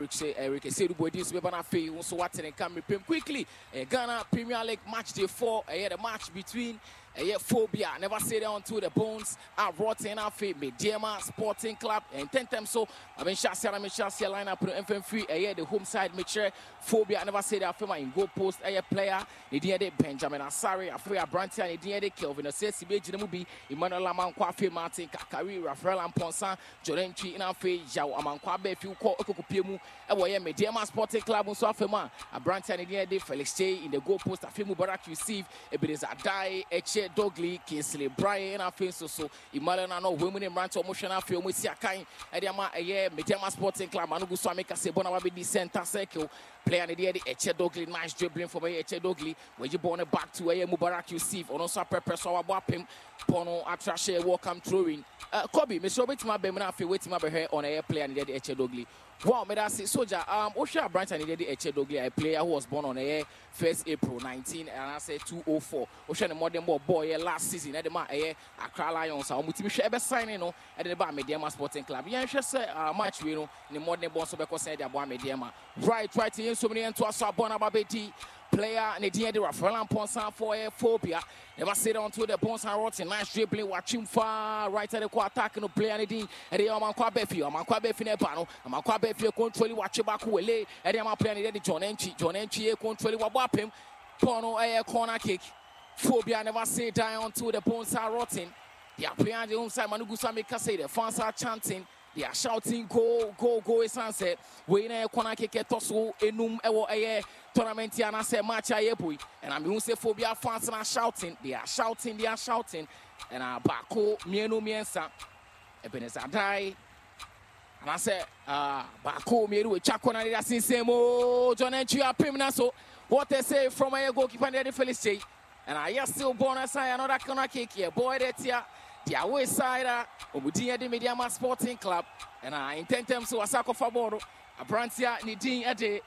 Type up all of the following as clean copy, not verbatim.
Eric Serubo this weapon afi so what in come quickly. Ghana Premier League match day 4. The match between Phobia, never say down to the bones. Rotten Afi, Mediema Sporting Club, and 10 times so. I mean, Chassia line up FM3, the home side, make sure Phobia never say that film in goal post, a player, the DA Benjamin Asari, Afria Brantia, the DA Kelvin, a CCB, Jinamubi, Emmanuel Laman Kwafe Martin, Kakari, Rafael Amponsan, Jorenchi, in Afe, Jao, Amankwabe, if you call Okupiemu, Mediema Sporting Club, and so Afema, a Brantia, the DA Felix J in the goal post, Afimu Barak receive, a bit is a die, Dogley, Kingsley, Brian, I feel so. Imagine no women in Rancho Motion, film with Siakai, Ediama, Mediama Sporting Club, Manugu Swamika, Sebona, the center circle, play an idea, Eche Dogley, nice dribbling for Eche Dogley, where you born back to Mubarak receive, on also prepare so about him, Pono, Atrashe, welcome throwing. Kobe, Miss Robert, my Bemina, waiting my hair on a play and the Eche Dogley. Wow, may I say, Soldier, Osha Branch and the Eche Dogley, a player who was born on a 1st April 19, and I say 204. Osha, the modern boy, last season, at the Accra Lions, I'm with you, ever signing at the Bar Mediama Sporting Club. Yeah, just say, match, you know, in the modern boss of the said, Bar Mediama. Right, here, so many into us, Bonababeti. Player and the DA Rafael Amponsan for a Phobia. Never sit on to the bones and rotten. Nice dribbling, watching far right at the quarter attacking the player and the Amanqua Befi, Amanqua Befi Nepano, Amanqua Befi control watch back away, and the Aman playing the John Enchi control what whap Pono a corner kick. Phobia never say down to the bones are rotten. They are playing the inside Manugusa Mikase, the fans are chanting. They are shouting, go, go, go, a sunset. We in a corner kick at Tosso, Enum, a tournament, and I say, match, boy. And I'm going to say, Phobia fans are shouting. They are shouting, And I Bako, Mienu Miensa, Ebenezer die. And I say, Bako, Mienu, Chakona, that's in same, John Entry, so what they say from a goalkeeper, and the Felicity. And I still born aside another corner kick here, boy, that's here. The away side, Omudia de Mediama Sporting Club, and I intend them to Asako Faboro, a Brantia, Nidin Ade,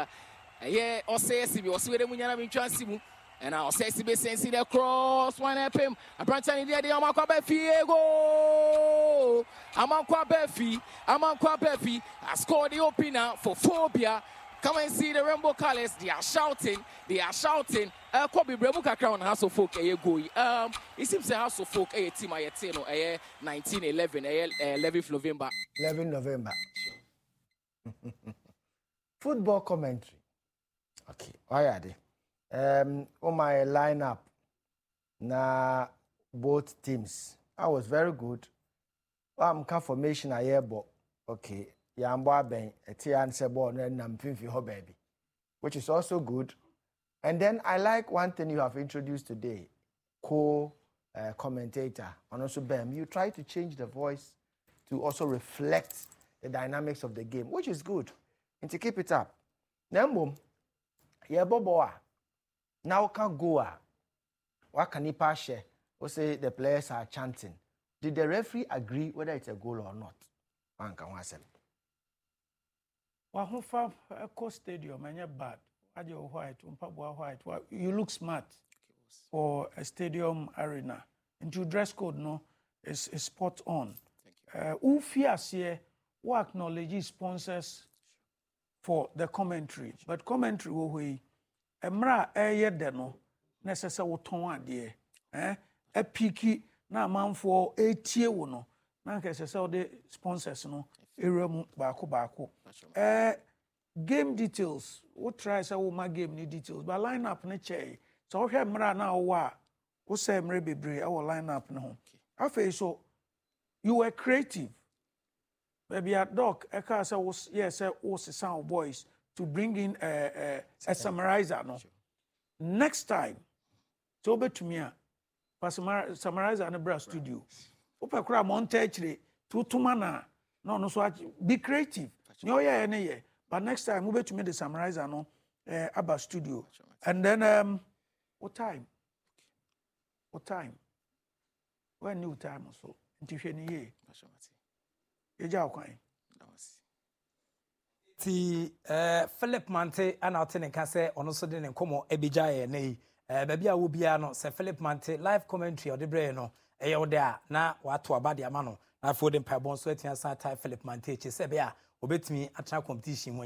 yeah, or say, or Sweden Munana Chansimu, and I'll say, see the cross, one up him, a Brantia Nidia de Amakwa Befi, Amakwa Befi, I scored the opener for Phobia. Come and see the rainbow colors. They are shouting. Kobe Brebuka Crown House of Folk go. It seems the House of Folk a team I 1911 11th November. 11 November. Football commentary. Okay, why are they? On my lineup, na both teams. I was very good. Formation I hear, but okay. Yamboa Ben, a Tian Sebo, and Namfinfi Ho baby, which is also good. And then I like one thing you have introduced today, commentator, and also Ben. You try to change the voice to also reflect the dynamics of the game, which is good. And to keep it up. Nembum, Yaboboa, now can go. What can he pass? Or say the players are chanting. Did the referee agree whether it's a goal or not? One can answer. Wahofa Echo Stadium, and you're bad. White, white. You look smart for a stadium arena. Into dress code, no, is spot on. Ufias here, who acknowledge sponsors for the commentary. But commentary, we Emra Deno, necessary ton dear. A picky, na man for 8 years, no. Nanka says all the sponsors, no. Bako. Game details. What try say my game ni details, but line up ne chair. So we mra na wa. We say mre bebre our line up no. After so you were creative. Maybe a doc eka say was yes was sound boys to bring in a summarizer no. Next time so bet me a summarizer na bra studio. Opa kura montage to mana. No, so be creative. No, yeah. But next time, we to make the summarizer no about studio. And then what time? When new time also. Until any year. Philip Mante and our tenant can say on also didn't come on Ebijay nay. Baby, I will be no say Philip Mante live commentary or the brain no. There na what to about the amano. I for them pebon sweating and Philip Mante, Sebia, obey me at competition when